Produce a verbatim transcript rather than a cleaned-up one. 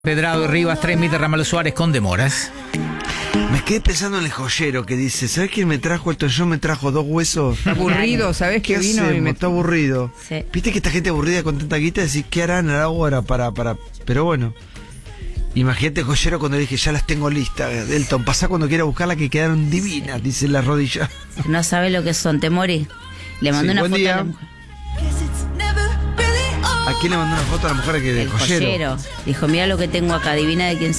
Pedrado y Rivas, tres mil de Ramalho Suárez con demoras. Me quedé pensando en el joyero que dice, ¿sabes quién me trajo esto? Yo me trajo dos huesos. Está aburrido, ¿sabes ¿Qué que vino? hacemos? Y me... Está aburrido. Sí. Viste que esta gente aburrida con tanta guita, decís, ¿qué harán ahora para, para? Pero bueno. Imagínate el joyero cuando dije, ya las tengo listas. Elton, pasá cuando quiera buscarlas que quedaron divinas, dice la rodilla. No sabes lo que son, te morí. Le mandé Sí, una buen foto día. a la mujer. ¿A quién le mandó una foto a la mujer que del El joyero? joyero. Dijo, mira lo que tengo acá, adivina de quién son.